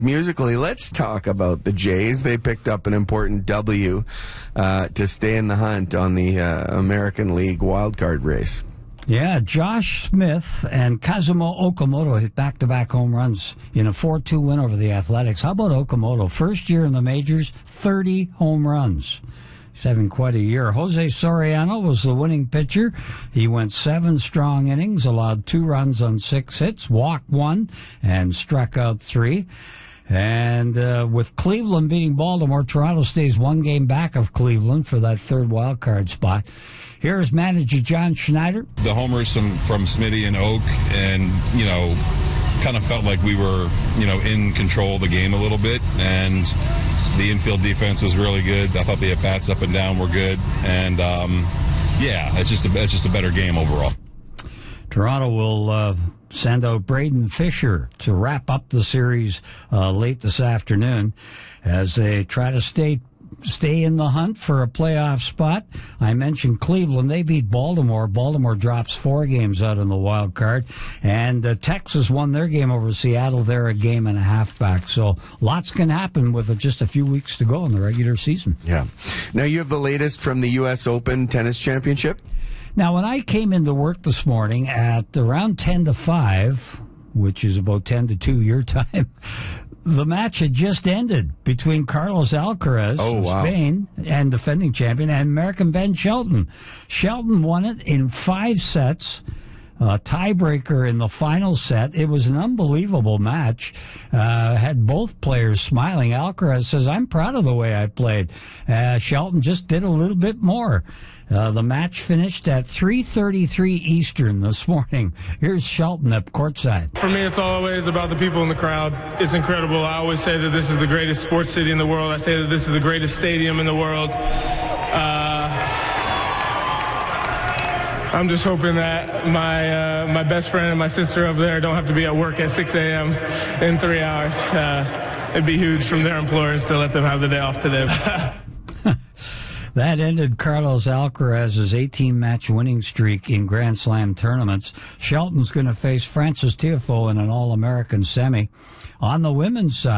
Musically, let's talk about the Jays. They picked up an important W to stay in the hunt on the American League wildcard race. Yeah, Josh Smith and Kazumo Okamoto hit back-to-back home runs in a 4-2 win over the Athletics. How about Okamoto? First year in the majors, 30 home runs. He's having quite a year. Jose Soriano was the winning pitcher. He went 7 strong innings, allowed 2 runs on 6 hits, walked 1, and struck out 3. And with Cleveland beating Baltimore, Toronto stays 1 game back of Cleveland for that third wild card spot. Here is manager John Schneider. The homers from Smitty and Oak, and, kind of felt like we were, in control of the game a little bit. And the infield defense was really good. I thought the at-bats up and down were good. And, it's just a better game overall. Toronto will send out Braden Fisher to wrap up the series late this afternoon as they try to stay in the hunt for a playoff spot. I mentioned Cleveland. They beat Baltimore. Baltimore drops 4 games out in the wild card. And Texas won their game over Seattle. They're a game and a half back. So lots can happen with just a few weeks to go in the regular season. Yeah. Now you have the latest from the U.S. Open Tennis Championship. Now, when I came into work this morning at around 10 to 5, which is about 10 to 2 your time, the match had just ended between Carlos Alcaraz of Spain and defending champion and American Ben Shelton. Shelton won it in 5 sets. Tiebreaker in the final set. It was an unbelievable match. Had both players smiling. Alcaraz says, I'm proud of the way I played. Shelton just did a little bit more. The match finished at 3:33 Eastern this morning. Here's Shelton up courtside. For me, it's always about the people in the crowd. It's incredible. I always say that this is the greatest sports city in the world. I say that this is the greatest stadium in the world. I'm just hoping that my best friend and my sister over there don't have to be at work at 6 a.m. in 3 hours. It'd be huge from their employers to let them have the day off today. That ended Carlos Alcaraz's 18-match winning streak in Grand Slam tournaments. Shelton's going to face Frances Tiafoe in an All-American semi. On the women's side,